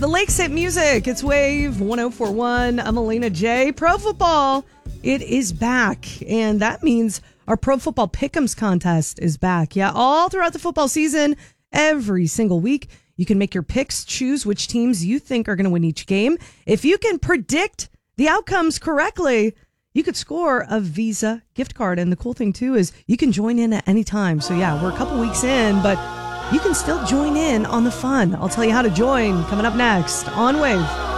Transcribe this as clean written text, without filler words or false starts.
the Lakes Hit Music. It's Wave 1041. I'm Elena J. Pro football, it is back. And that means our Pro Football Pick'ems contest is back. Yeah, all throughout the football season, every single week, you can make your picks, choose which teams you think are going to win each game. If you can predict the outcomes correctly, you could score a Visa gift card. And the cool thing, too, is you can join in at any time. So, yeah, we're a couple weeks in, but you can still join in on the fun. I'll tell you how to join coming up next on Wave.